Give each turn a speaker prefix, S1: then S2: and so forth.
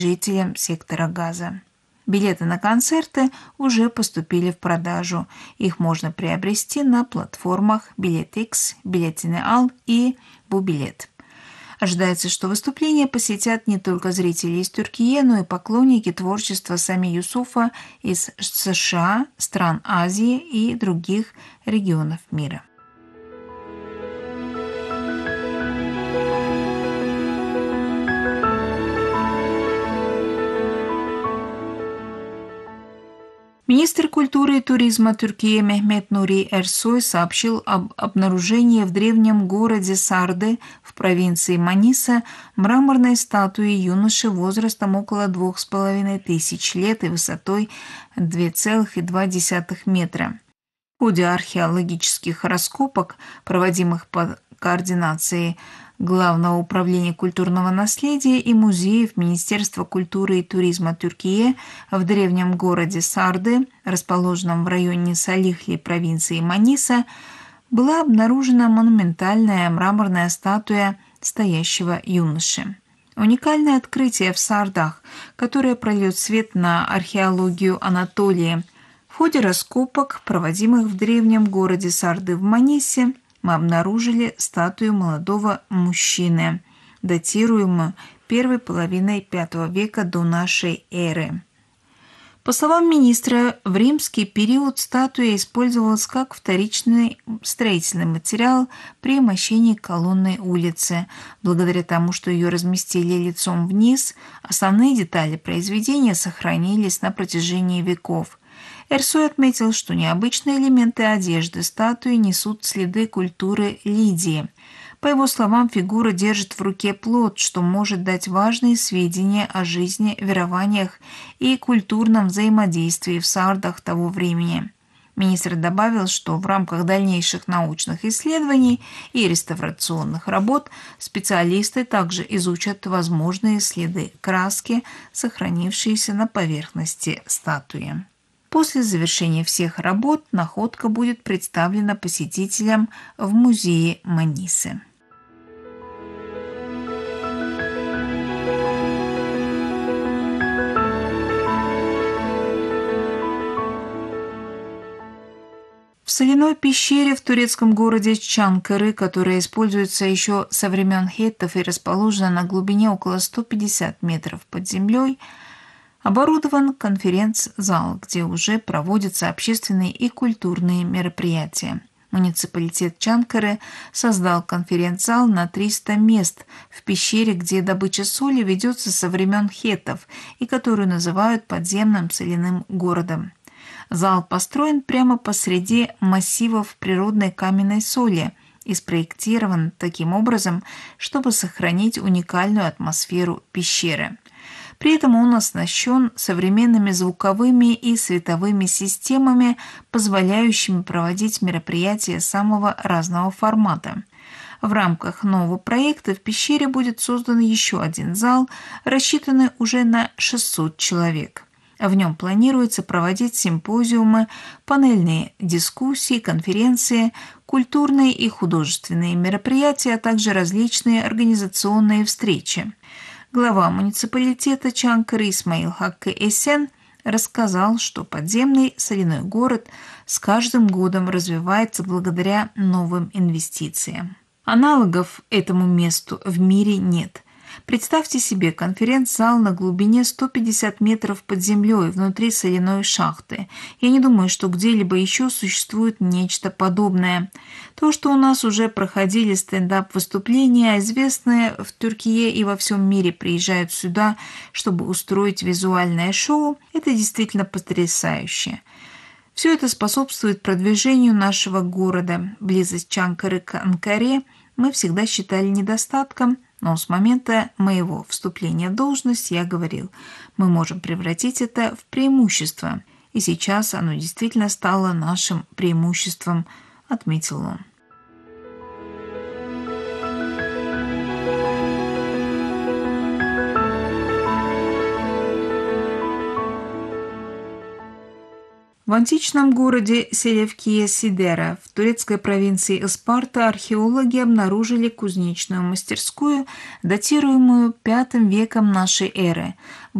S1: жителям сектора Газа. Билеты на концерты уже поступили в продажу. Их можно приобрести на платформах Билетикс, Билетинеал и Бубилет. Ожидается, что выступления посетят не только зрители из Тюркии, но и поклонники творчества Сами Юсуфа из США, стран Азии и других регионов мира. Министр культуры и туризма Тюркии Мехмет Нури Эрсой сообщил об обнаружении в древнем городе Сарды в провинции Маниса мраморной статуи юноши возрастом около 2500 лет и высотой 2,2 метра. В ходе археологических раскопок, проводимых под координацией Главного управления культурного наследия и музеев Министерства культуры и туризма Тюркии в древнем городе Сарды, расположенном в районе Салихли провинции Маниса, была обнаружена монументальная мраморная статуя стоящего юноши. Уникальное открытие в Сардах, которое прольет свет на археологию Анатолии. В ходе раскопок, проводимых в древнем городе Сарды в Манисе, мы обнаружили статую молодого мужчины, датируемую первой половиной V века до нашей эры. По словам министра, в римский период статуя использовалась как вторичный строительный материал при мощении колонной улицы. Благодаря тому, что ее разместили лицом вниз, основные детали произведения сохранились на протяжении веков. Эрсой отметил, что необычные элементы одежды статуи несут следы культуры Лидии. По его словам, фигура держит в руке плод, что может дать важные сведения о жизни, верованиях и культурном взаимодействии в сардах того времени. Министр добавил, что в рамках дальнейших научных исследований и реставрационных работ специалисты также изучат возможные следы краски, сохранившиеся на поверхности статуи. После завершения всех работ находка будет представлена посетителям в музее Манисы. В соляной пещере в турецком городе Чанкыры, которая используется еще со времен хеттов и расположена на глубине около 150 метров под землей, оборудован конференц-зал, где уже проводятся общественные и культурные мероприятия. Муниципалитет Чанкыры создал конференц-зал на 300 мест в пещере, где добыча соли ведется со времен хеттов и которую называют подземным соляным городом. Зал построен прямо посреди массивов природной каменной соли и спроектирован таким образом, чтобы сохранить уникальную атмосферу пещеры. При этом он оснащен современными звуковыми и световыми системами, позволяющими проводить мероприятия самого разного формата. В рамках нового проекта в пещере будет создан еще один зал, рассчитанный уже на 600 человек. В нем планируется проводить симпозиумы, панельные дискуссии, конференции, культурные и художественные мероприятия, а также различные организационные встречи. Глава муниципалитета Чанкыры Исмаил Хаккы Эсен рассказал, что подземный соляной город с каждым годом развивается благодаря новым инвестициям. Аналогов этому месту в мире нет. Представьте себе конференц-зал на глубине 150 метров под землей внутри соляной шахты. Я не думаю, что где-либо еще существует нечто подобное. То, что у нас уже проходили стендап-выступления, известные в Тюркии и во всем мире приезжают сюда, чтобы устроить визуальное шоу, это действительно потрясающе. Все это способствует продвижению нашего города. Близость Чанкыры к Анкаре мы всегда считали недостатком, но с момента моего вступления в должность я говорил, мы можем превратить это в преимущество. И сейчас оно действительно стало нашим преимуществом, отметил он. В античном городе Селевкия-Сидера в турецкой провинции Испарта археологи обнаружили кузнечную мастерскую, датируемую V веком нашей эры.